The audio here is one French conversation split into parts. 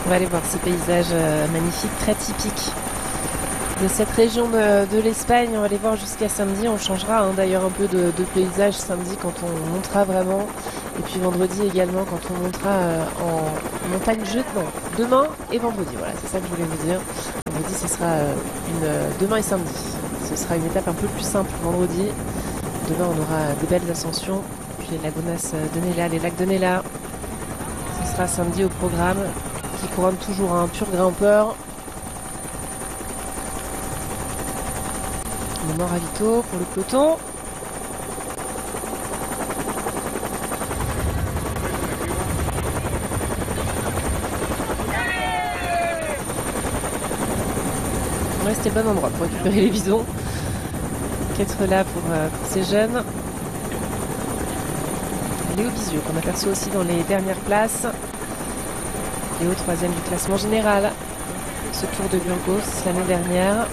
On va aller voir ces paysages magnifiques, très typiques de cette région de l'Espagne. On va les voir jusqu'à samedi. On changera d'ailleurs un peu de paysage samedi quand on montera vraiment. Et puis vendredi également quand on montera en montagne jeune. Non, demain et vendredi. Voilà, c'est ça que je voulais vous dire. Vendredi, ce sera demain et samedi. Ce sera une étape un peu plus simple vendredi. Demain, on aura des belles ascensions. Puis les lagunas de Nella, les lacs de Nella. Ce sera samedi au programme qui couronne toujours un pur grimpeur. Moment ravito pour le peloton. Ouais, c'était le bon endroit pour récupérer les bidons. Qu'être là pour ces jeunes. Léo Bizieux qu'on aperçoit aussi dans les dernières places. Léo 3e du classement général. Ce Tour de Burgos l'année dernière.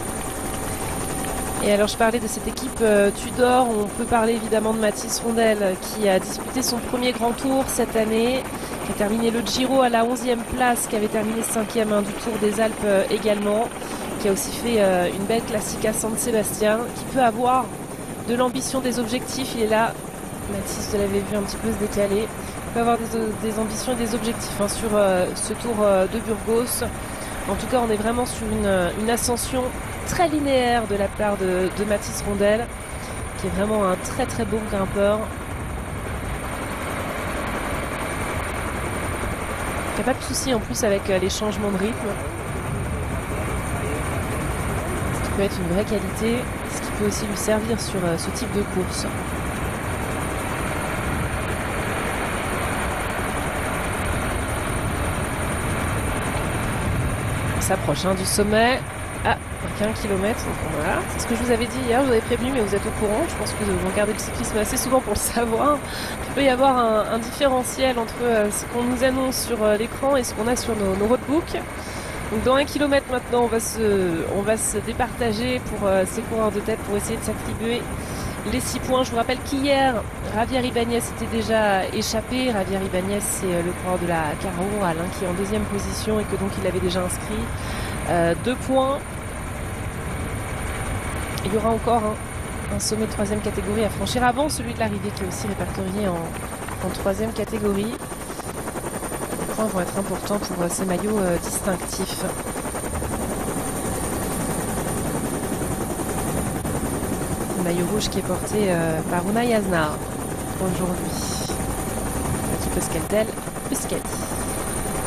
Et alors je parlais de cette équipe Tudor, on peut parler évidemment de Mathis Rondel qui a disputé son premier grand tour cette année, qui a terminé le Giro à la 11e place, qui avait terminé 5e du Tour des Alpes également, qui a aussi fait une belle classique à San Sébastien, qui peut avoir de l'ambition, des objectifs. Il est là, Mathis, vous l'avez vu un petit peu se décaler, il peut avoir des ambitions et des objectifs sur ce Tour de Burgos. En tout cas, on est vraiment sur une ascension très linéaire de la part de Mathis Rondel, qui est vraiment un très très bon grimpeur. Il n'y a pas de souci en plus avec les changements de rythme. Ce qui peut être une vraie qualité, ce qui peut aussi lui servir sur ce type de course. On s'approche du sommet. Ah, 1 km, donc voilà. C'est ce que je vous avais dit hier, je vous avais prévenu, mais vous êtes au courant. Je pense que vous regardez le cyclisme assez souvent pour le savoir. Il peut y avoir un différentiel entre ce qu'on nous annonce sur l'écran et ce qu'on a sur nos roadbooks. Donc dans 1 km maintenant, on va se départager pour ces coureurs de tête pour essayer de s'attribuer les 6 points. Je vous rappelle qu'hier, Javier Ibáñez était déjà échappé. Javier Ibáñez, c'est le coureur de la Caro, Alain, qui est en 2e position et que donc il avait déjà inscrit 2 points. Il y aura encore un sommet de 3e catégorie à franchir avant celui de l'arrivée qui est aussi répertorié en 3e catégorie. Les points vont être importants pour ces maillots distinctifs. Le maillot rouge qui est porté par Unai Asnar aujourd'hui. Petit Euskaltel, Euskadi.